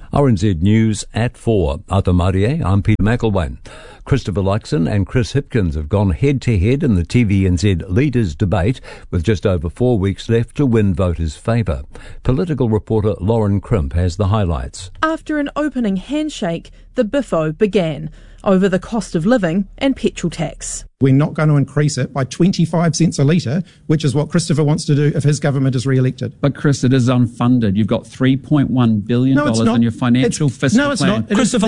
RNZ News at 4. Ata Marie, I'm Peter McElwain. Christopher Luxon and Chris Hipkins have gone head-to-head in the TVNZ Leaders Debate with just over 4 weeks left to win voters' favour. Political reporter Lauren Crimp has the highlights. After an opening handshake, the biffo began over the cost of living and petrol tax. We're not going to increase it by 25 cents a litre, which is what Christopher wants to do if his government is re-elected. But Chris, it is unfunded. You've got $3.1 billion in your financial fiscal plan. No, it's not. Christopher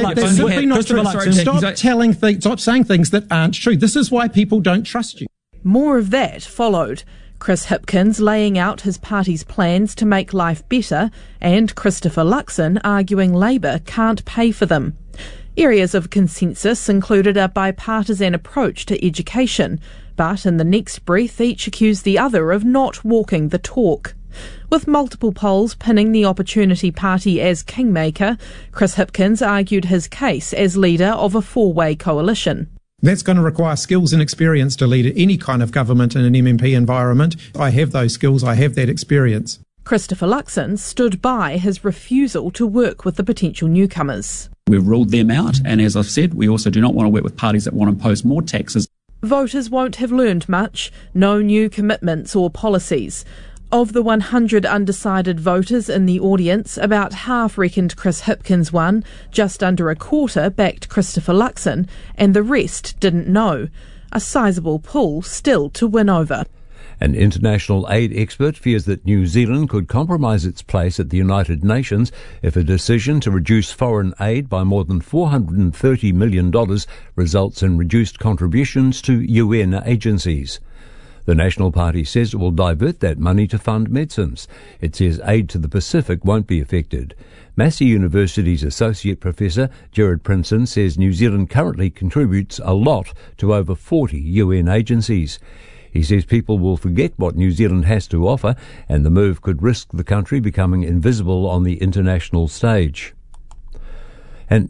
Luxon, stop saying things that aren't true. This is why people don't trust you. More of that followed. Chris Hipkins laying out his party's plans to make life better, and Christopher Luxon arguing Labour can't pay for them. Areas of consensus included a bipartisan approach to education, but in the next breath each accused the other of not walking the talk. With multiple polls pinning the Opportunity Party as kingmaker, Chris Hipkins argued his case as leader of a four-way coalition. That's going to require skills and experience to lead any kind of government in an MMP environment. I have those skills, I have that experience. Christopher Luxon stood by his refusal to work with the potential newcomers. We've ruled them out, and as I've said, we also do not want to work with parties that want to impose more taxes. Voters won't have learned much, no new commitments or policies. Of the 100 undecided voters in the audience, about half reckoned Chris Hipkins won, just under a quarter backed Christopher Luxon, and the rest didn't know. A sizable pool still to win over. An international aid expert fears that New Zealand could compromise its place at the United Nations if a decision to reduce foreign aid by more than $430 million results in reduced contributions to UN agencies. The National Party says it will divert that money to fund medicines. It says aid to the Pacific won't be affected. Massey University's Associate Professor Gerard Princeton says New Zealand currently contributes a lot to over 40 UN agencies. He says people will forget what New Zealand has to offer, and the move could risk the country becoming invisible on the international stage. And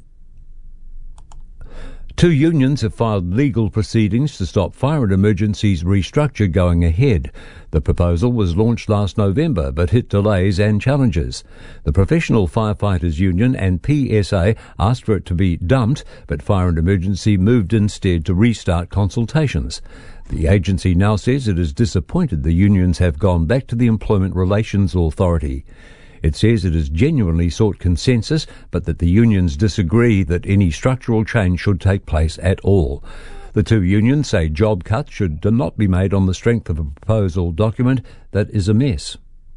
2 unions have filed legal proceedings to stop Fire and Emergency's restructure going ahead. The proposal was launched last November but hit delays and challenges. The Professional Firefighters Union and PSA asked for it to be dumped, but Fire and Emergency moved instead to restart consultations. The agency now says it is disappointed the unions have gone back to the Employment Relations Authority. It says it has genuinely sought consensus, but that the unions disagree that any structural change should take place at all. The 2 unions say job cuts should not be made on the strength of a proposal document that is a mess.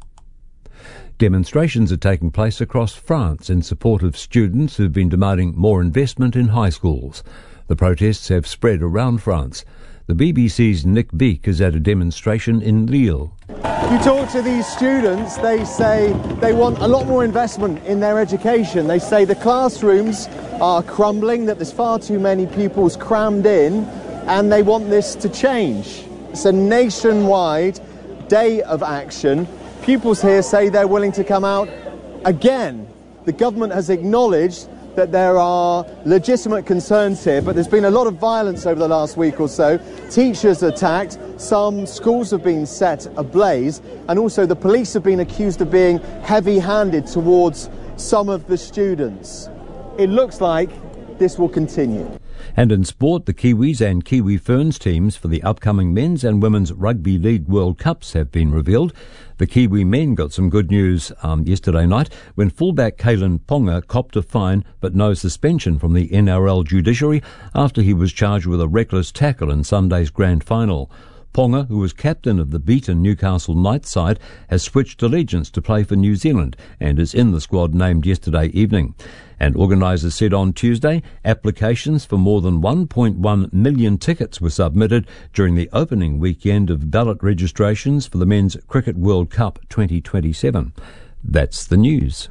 Demonstrations are taking place across France in support of students who've been demanding more investment in high schools. The protests have spread around France. The BBC's Nick Beak is at a demonstration in Lille. You talk to these students, they say they want a lot more investment in their education. They say the classrooms are crumbling, that there's far too many pupils crammed in, and they want this to change. It's a nationwide day of action. Pupils here say they're willing to come out again. The government has acknowledged that there are legitimate concerns here, but there's been a lot of violence over the last week or so. Teachers attacked, some schools have been set ablaze, and also the police have been accused of being heavy-handed towards some of the students. It looks like this will continue. And in sport, the Kiwis and Kiwi Ferns teams for the upcoming Men's and Women's Rugby League World Cups have been revealed. The Kiwi men got some good news yesterday night when fullback Kalen Ponga copped a fine but no suspension from the NRL judiciary after he was charged with a reckless tackle in Sunday's grand final. Ponga, who was captain of the beaten Newcastle Knights side, has switched allegiance to play for New Zealand and is in the squad named yesterday evening. And organisers said on Tuesday applications for more than 1.1 million tickets were submitted during the opening weekend of ballot registrations for the Men's Cricket World Cup 2027. That's the news.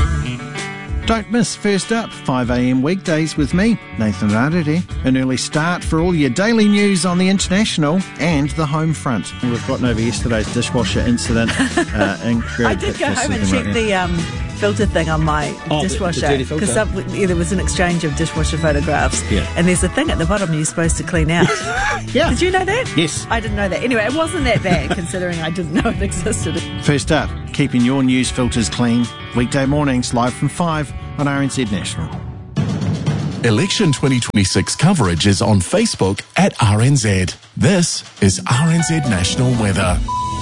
Don't miss First Up, 5 a.m. weekdays with me, Nathan Rarere. An early start for all your daily news on the international and the home front. We've gotten over yesterday's dishwasher incident. I did go home and check the filter thing on my dishwasher because there was an exchange of dishwasher photographs, and there's a thing at the bottom you're supposed to clean out. Yeah. Did you know that? Yes. I didn't know that. Anyway, it wasn't that bad considering I didn't know it existed. First Up, keeping your news filters clean. Weekday mornings live from 5 on RNZ National. Election 2026 coverage is on Facebook at RNZ. This is RNZ National Weather.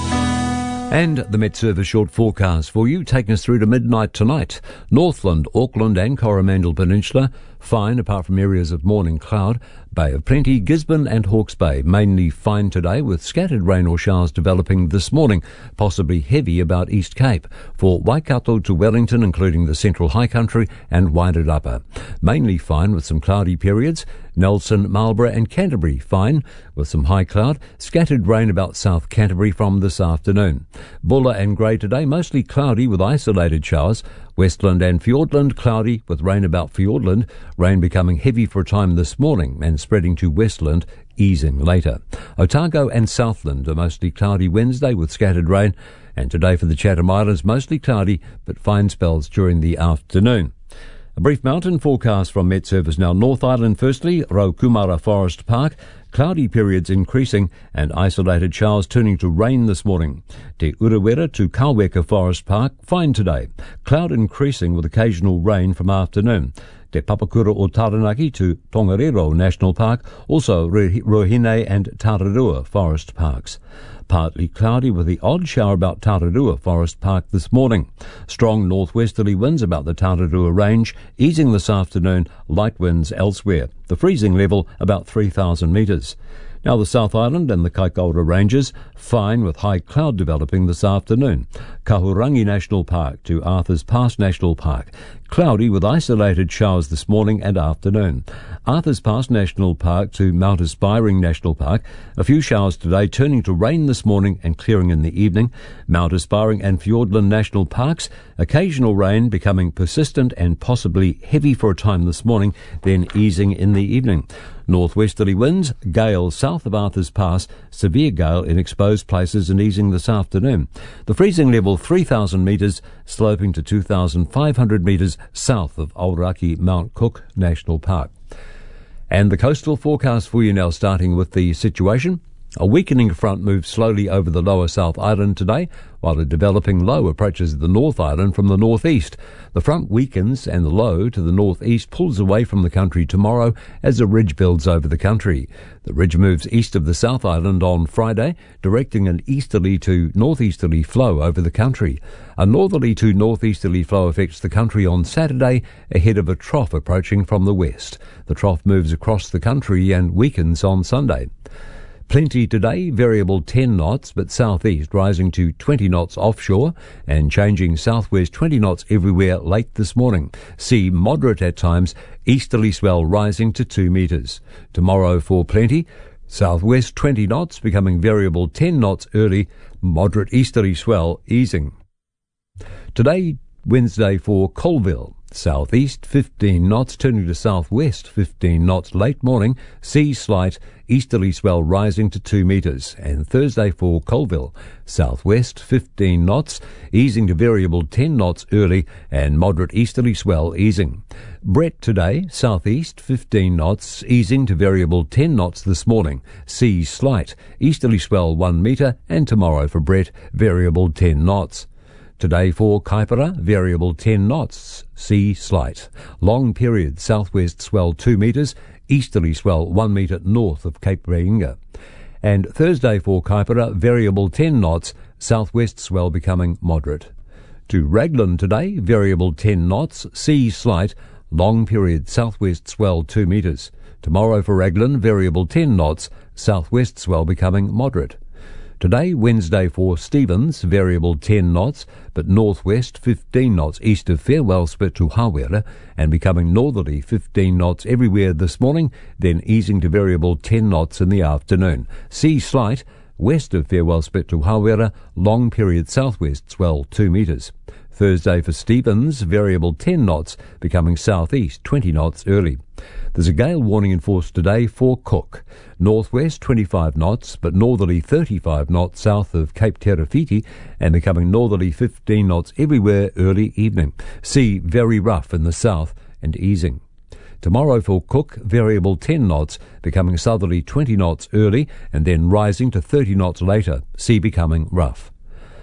And the Met Service short forecast for you, taking us through to midnight tonight. Northland, Auckland and Coromandel Peninsula, fine apart from areas of morning cloud. Bay of Plenty, Gisborne and Hawke's Bay, mainly fine today with scattered rain or showers developing this morning, possibly heavy about East Cape. For Waikato to Wellington, including the Central High Country and Wairarapa. Mainly fine with some cloudy periods. Nelson, Marlborough and Canterbury fine with some high cloud. Scattered rain about South Canterbury from this afternoon. Bulla and Grey today, mostly cloudy with isolated showers. Westland and Fiordland, cloudy with rain about Fiordland. Rain becoming heavy for a time this morning and spreading to Westland, easing later. Otago and Southland, a mostly cloudy Wednesday with scattered rain. And today for the Chatham Islands, mostly cloudy but fine spells during the afternoon. A brief mountain forecast from Met Service now. North Island firstly, Raukumara Forest Park. Cloudy periods increasing and isolated showers turning to rain this morning. Te Urewera to Kaweka Forest Park, fine today. Cloud increasing with occasional rain from afternoon. Te Papakura o Taranaki to Tongariro National Park, also Rohine and Tararua Forest Parks. Partly cloudy with the odd shower about Tararua Forest Park this morning. Strong northwesterly winds about the Tararua Range, easing this afternoon, light winds elsewhere. The freezing level about 3,000 metres. Now the South Island and the Kaikoura Ranges, fine with high cloud developing this afternoon. Kahurangi National Park to Arthur's Pass National Park. Cloudy with isolated showers this morning and afternoon. Arthur's Pass National Park to Mount Aspiring National Park. A few showers today turning to rain this morning and clearing in the evening. Mount Aspiring and Fiordland National Parks. Occasional rain becoming persistent and possibly heavy for a time this morning, then easing in the evening. Northwesterly winds, gale south of Arthur's Pass, severe gale in exposed places and easing this afternoon. The freezing level 3,000 metres, sloping to 2,500 metres south of Aoraki Mount Cook National Park. And the coastal forecast for you now, starting with the situation. A weakening front moves slowly over the lower South Island today, while a developing low approaches the North Island from the northeast. The front weakens and the low to the northeast pulls away from the country tomorrow as a ridge builds over the country. The ridge moves east of the South Island on Friday, directing an easterly to northeasterly flow over the country. A northerly to northeasterly flow affects the country on Saturday ahead of a trough approaching from the west. The trough moves across the country and weakens on Sunday. Plenty today, variable 10 knots, but southeast rising to 20 knots offshore and changing southwest 20 knots everywhere late this morning. Sea moderate at times, easterly swell rising to 2 metres. Tomorrow for Plenty, southwest 20 knots becoming variable 10 knots early, moderate easterly swell easing. Today, Wednesday for Colville. Southeast 15 knots turning to southwest 15 knots late morning, sea slight, easterly swell rising to 2 metres. And Thursday for Colville, southwest 15 knots, easing to variable 10 knots early and moderate easterly swell easing. Brett today, southeast 15 knots, easing to variable 10 knots this morning, sea slight, easterly swell 1 metre, and tomorrow for Brett, variable 10 knots. Today for Kaipara, variable 10 knots, sea slight. Long period, southwest swell 2 metres, easterly swell 1 metre north of Cape Reinga. And Thursday for Kaipara, variable 10 knots, southwest swell becoming moderate. To Raglan today, variable 10 knots, sea slight, long period, southwest swell 2 metres. Tomorrow for Raglan, variable 10 knots, southwest swell becoming moderate. Today, Wednesday for Stevens, variable 10 knots, but northwest 15 knots east of Farewell Spit to Hawera, and becoming northerly 15 knots everywhere this morning, then easing to variable 10 knots in the afternoon. Sea slight, west of Farewell Spit to Hawera, long period southwest swell 2 metres. Thursday for Stevens, variable 10 knots, becoming southeast 20 knots early. There's a gale warning in force today for Cook. Northwest 25 knots, but northerly 35 knots south of Cape Terafiti and becoming northerly 15 knots everywhere early evening. Sea very rough in the south and easing. Tomorrow for Cook, variable 10 knots, becoming southerly 20 knots early and then rising to 30 knots later. Sea becoming rough.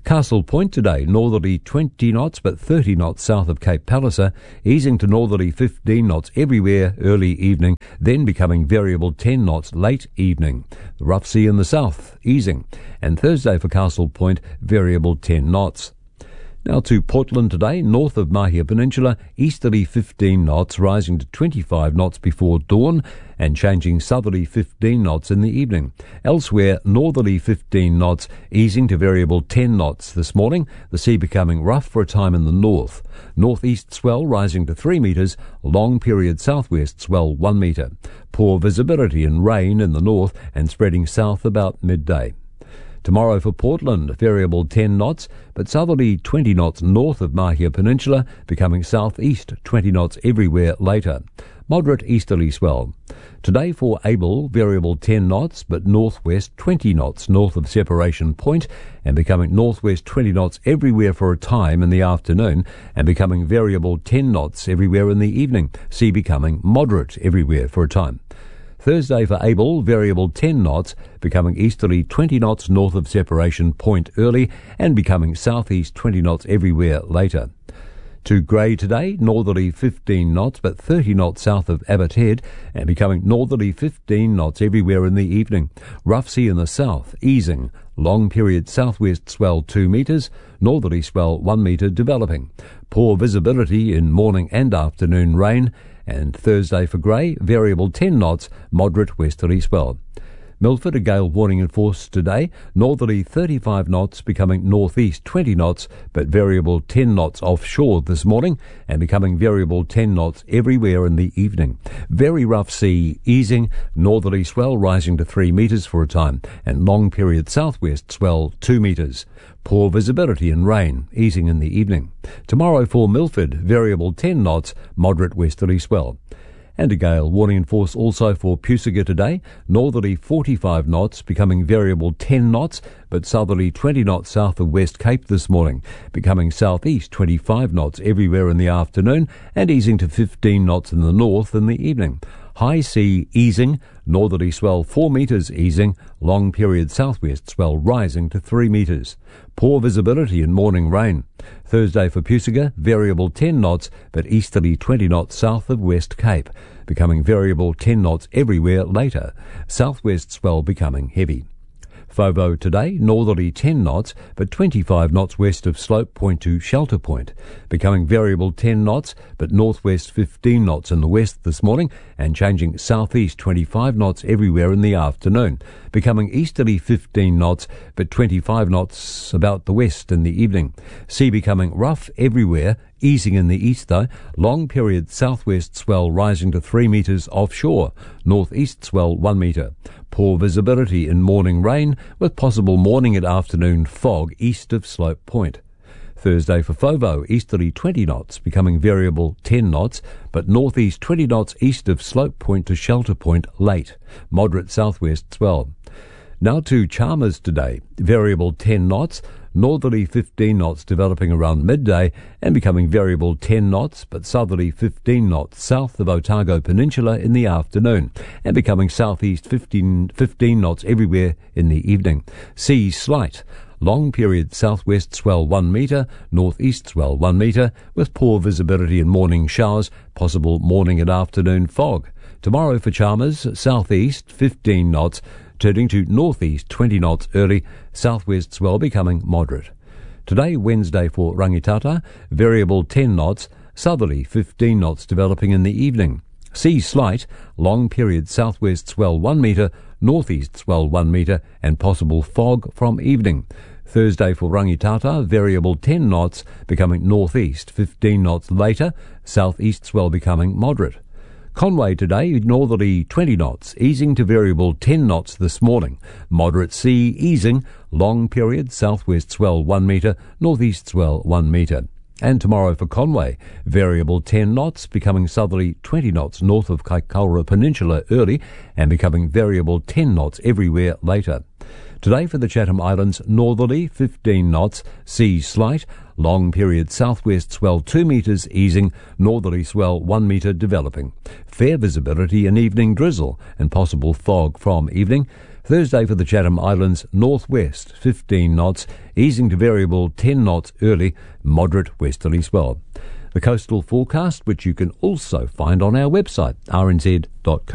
Castle Point today, northerly 20 knots but 30 knots south of Cape Palliser, easing to northerly 15 knots everywhere early evening, then becoming variable 10 knots late evening. The rough sea in the south, easing. And Thursday for Castle Point, variable 10 knots. Now to Portland today, north of Mahia Peninsula, easterly 15 knots, rising to 25 knots before dawn and changing southerly 15 knots in the evening. Elsewhere, northerly 15 knots, easing to variable 10 knots this morning, the sea becoming rough for a time in the north. Northeast swell rising to 3 metres, long period southwest swell 1 metre. Poor visibility and rain in the north and spreading south about midday. Tomorrow for Portland, variable 10 knots, but southerly 20 knots north of Mahia Peninsula, becoming southeast 20 knots everywhere later. Moderate easterly swell. Today for Able, variable 10 knots, but northwest 20 knots north of Separation Point, and becoming northwest 20 knots everywhere for a time in the afternoon, and becoming variable 10 knots everywhere in the evening, sea becoming moderate everywhere for a time. Thursday for Able, variable 10 knots, becoming easterly 20 knots north of Separation Point early and becoming southeast 20 knots everywhere later. To Grey today, northerly 15 knots but 30 knots south of Abbott Head and becoming northerly 15 knots everywhere in the evening. Rough sea in the south, easing. Long period southwest swell 2 metres, northerly swell 1 metre developing. Poor visibility in morning and afternoon rain. And Thursday for Grey, variable 10 knots, moderate westerly swell. Milford, a gale warning in force today, northerly 35 knots, becoming northeast 20 knots, but variable 10 knots offshore this morning, and becoming variable 10 knots everywhere in the evening. Very rough sea, easing, northerly swell rising to 3 metres for a time, and long period southwest swell 2 metres. Poor visibility and rain, easing in the evening. Tomorrow for Milford, variable 10 knots, moderate westerly swell. And a gale warning in force also for Pusiga today, northerly 45 knots, becoming variable 10 knots, but southerly 20 knots south of West Cape this morning, becoming southeast 25 knots everywhere in the afternoon, and easing to 15 knots in the north in the evening. High sea easing, northerly swell 4 metres easing, long period southwest swell rising to 3 metres. Poor visibility and morning rain. Thursday for Pusiga, variable 10 knots, but easterly 20 knots south of West Cape, becoming variable 10 knots everywhere later. Southwest swell becoming heavy. Fovo today, northerly 10 knots, but 25 knots west of Slope Point to Shelter Point, becoming variable 10 knots, but northwest 15 knots in the west this morning, and changing southeast 25 knots everywhere in the afternoon, becoming easterly 15 knots, but 25 knots about the west in the evening. Sea becoming rough everywhere, easing in the east though, long period southwest swell rising to 3 metres offshore, northeast swell 1 metre. Poor visibility in morning rain, with possible morning and afternoon fog east of Slope Point. Thursday for Fovo, easterly 20 knots, becoming variable 10 knots, but northeast 20 knots east of Slope Point to Shelter Point late. Moderate southwest swell. Now to Chalmers today, variable 10 knots, northerly 15 knots developing around midday and becoming variable 10 knots, but southerly 15 knots south of Otago Peninsula in the afternoon, and becoming southeast 15 knots everywhere in the evening. Sea slight. Long period southwest swell 1 metre, northeast swell 1 metre, with poor visibility and morning showers, possible morning and afternoon fog. Tomorrow for Chalmers, southeast 15 knots, turning to northeast 20 knots early, southwest swell becoming moderate. Today, Wednesday for Rangitata, variable 10 knots, southerly 15 knots developing in the evening. Sea slight, long period southwest swell 1 metre, northeast swell 1 metre, and possible fog from evening. Thursday for Rangitata, variable 10 knots, becoming northeast 15 knots later, southeast swell becoming moderate. Conway today, northerly 20 knots, easing to variable 10 knots this morning. Moderate sea easing, long period southwest swell 1 metre, northeast swell 1 metre. And tomorrow for Conway, variable 10 knots, becoming southerly 20 knots north of Kaikoura Peninsula early, and becoming variable 10 knots everywhere later. Today for the Chatham Islands, northerly 15 knots, sea slight, long period southwest swell 2 metres easing, northerly swell 1 metre developing. Fair visibility and evening drizzle and possible fog from evening. Thursday for the Chatham Islands, northwest 15 knots, easing to variable 10 knots early, moderate westerly swell. The coastal forecast, which you can also find on our website, rnz.co.nz.